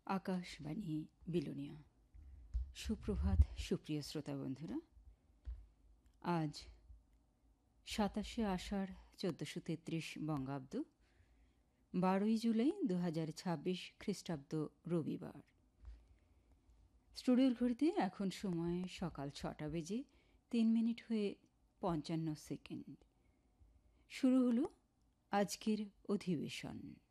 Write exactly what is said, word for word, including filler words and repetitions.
আকাশবাণী বিলোনিয়া। সুপ্রভাত সুপ্রিয় শ্রোতা বন্ধুরা। আজ সাতাশে আষাঢ় চোদ্দোশো তেত্রিশ বঙ্গাব্দ, বারোই জুলাই দু হাজার ছাব্বিশ খ্রিস্টাব্দ, রবিবার। স্টুডিওর ঘড়িতে এখন সময় সকাল ছটা বেজে তিন মিনিট হয়ে পঞ্চান্ন সেকেন্ড। শুরু হলো আজকের অধিবেশন।